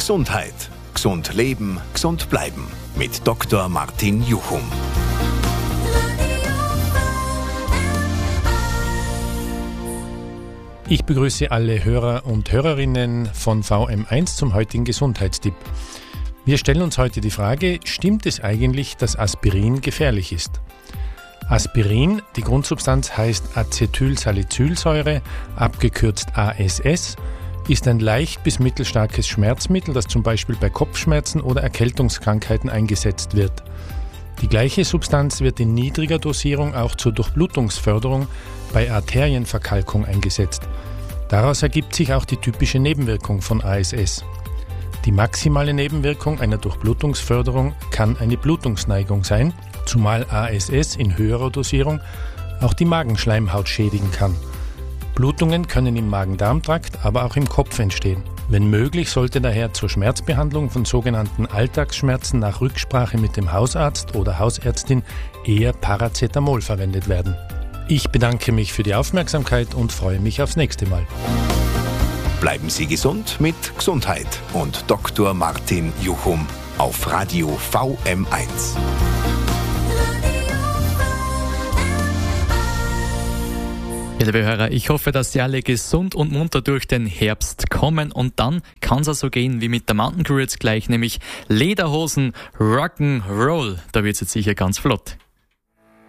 Gesundheit. Gesund leben, gesund bleiben. Mit Dr. Martin Juchum. Ich begrüße alle Hörer und Hörerinnen von VM1 zum heutigen Gesundheitstipp. Wir stellen uns heute die Frage, stimmt es eigentlich, dass Aspirin gefährlich ist? Aspirin, die Grundsubstanz heißt Acetylsalicylsäure, abgekürzt ASS, ist ein leicht bis mittelstarkes Schmerzmittel, das zum Beispiel bei Kopfschmerzen oder Erkältungskrankheiten eingesetzt wird. Die gleiche Substanz wird in niedriger Dosierung auch zur Durchblutungsförderung bei Arterienverkalkung eingesetzt. Daraus ergibt sich auch die typische Nebenwirkung von ASS. Die maximale Nebenwirkung einer Durchblutungsförderung kann eine Blutungsneigung sein, zumal ASS in höherer Dosierung auch die Magenschleimhaut schädigen kann. Blutungen können im Magen-Darm-Trakt, aber auch im Kopf entstehen. Wenn möglich, sollte daher zur Schmerzbehandlung von sogenannten Alltagsschmerzen nach Rücksprache mit dem Hausarzt oder Hausärztin eher Paracetamol verwendet werden. Ich bedanke mich für die Aufmerksamkeit und freue mich aufs nächste Mal. Bleiben Sie gesund mit Gesundheit und Dr. Martin Juchum auf Radio VM1. Ja, liebe Hörer, ich hoffe, dass Sie alle gesund und munter durch den Herbst kommen und dann kann es auch so gehen wie mit der Mountain Crew jetzt gleich, nämlich Lederhosen, Rock'n'Roll. Da wird es jetzt sicher ganz flott.